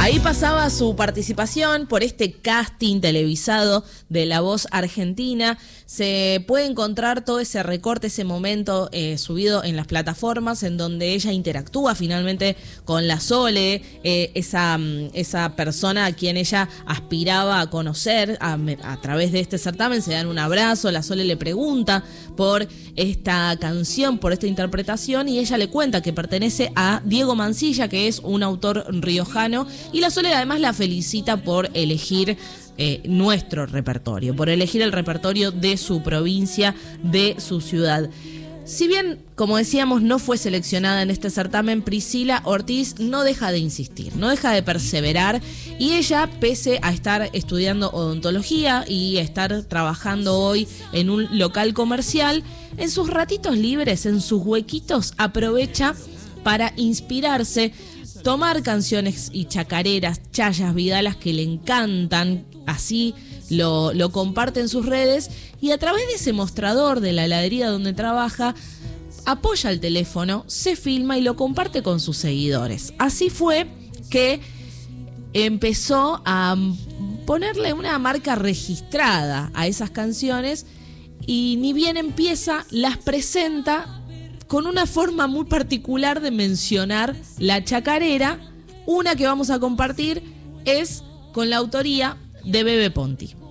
Ahí pasaba su participación por este casting televisado de La Voz Argentina. Se puede encontrar todo ese recorte, ese momento subido en las plataformas en donde ella interactúa finalmente con la Sole, esa persona a quien ella aspiraba a conocer a través de este certamen. Se dan un abrazo, la Sole le pregunta por esta canción, por esta interpretación, y ella le cuenta que pertenece a Diego Mancilla, que es un autor riojano, y la Sole además la felicita por elegir nuestro repertorio, por elegir el repertorio de su provincia, de su ciudad. Si bien, como decíamos, no fue seleccionada en este certamen, Priscila Ortiz no deja de insistir, no deja de perseverar, y ella, pese a estar estudiando odontología y estar trabajando hoy en un local comercial, en sus ratitos libres, en sus huequitos, aprovecha para inspirarse, tomar canciones y chacareras, chayas, vidalas que le encantan, así lo comparte en sus redes, y a través de ese mostrador de la heladería donde trabaja, apoya el teléfono, se filma y lo comparte con sus seguidores. Así fue que empezó a ponerle una marca registrada a esas canciones, y ni bien empieza, las presenta con una forma muy particular de mencionar la chacarera. Una que vamos a compartir es con la autoría de Bebe Ponti.